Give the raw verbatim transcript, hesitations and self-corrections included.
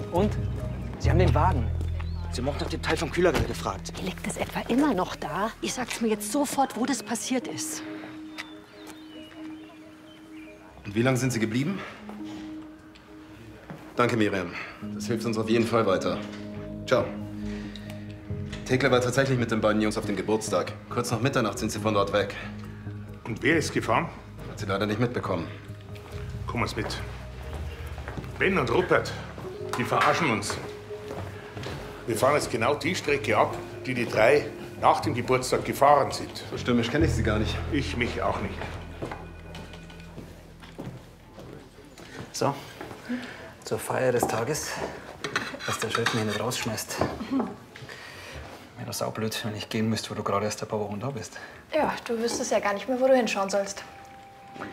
Und? Sie haben den Wagen. Sie haben auch nach dem Teil vom Kühlergrill gefragt. Liegt es etwa immer noch da? Ich sag's mir jetzt sofort, wo das passiert ist. Und wie lange sind Sie geblieben? Danke, Miriam. Das hilft uns auf jeden Fall weiter. Ciao. Thekla war tatsächlich mit den beiden Jungs auf dem Geburtstag. Kurz nach Mitternacht sind sie von dort weg. Und wer ist gefahren? Hat sie leider nicht mitbekommen. Komm uns mit. Ben und Rupert, die verarschen uns. Wir fahren jetzt genau die Strecke ab, die die drei nach dem Geburtstag gefahren sind. So stürmisch kenne ich sie gar nicht. Ich mich auch nicht. So, zur Feier des Tages, dass der Chef mich nicht rausschmeißt. Wäre das saublöd, wenn ich gehen müsste, wo du gerade erst ein paar Wochen da bist. Ja, du wüsstest ja gar nicht mehr, wo du hinschauen sollst.